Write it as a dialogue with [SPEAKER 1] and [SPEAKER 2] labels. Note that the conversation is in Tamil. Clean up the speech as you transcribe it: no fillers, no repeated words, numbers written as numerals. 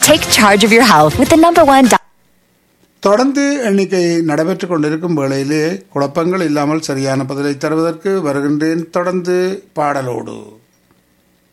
[SPEAKER 1] Take charge of your health with the #1.
[SPEAKER 2] தொடர்ந்து எண்ணிக்கை நடைபெற்றுக் கொண்டிருக்கும் வேளையிலே குழப்பங்கள் இல்லாமல் சரியான பதிலை தருவதற்கு வருகின்றேன் தொடர்ந்து பாடலோடு.